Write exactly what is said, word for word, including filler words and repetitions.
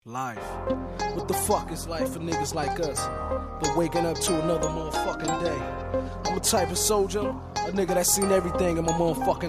Life. What the fuck is life for niggas like us? But waking up to another motherfucking day. I'm a type of soldier, a nigga that's seen everything in my motherfucking